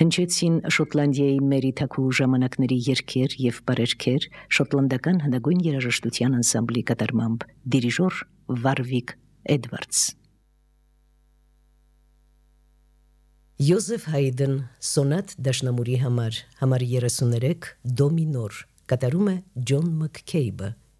Հնչեցին Շոտլանդիայի մերիթակու ժամանակների երգեր եւ բարերգեր շոտլանդական հնագույն երաժշտության անսամբլի կատարմամբ դիրիժոր Վարվիկ Էդվարդս։ Յոզեֆ Հայդն սոնատ դաշնամուրի համար 33 դո մինոր կատարում է Ջոն Մաքքեյբը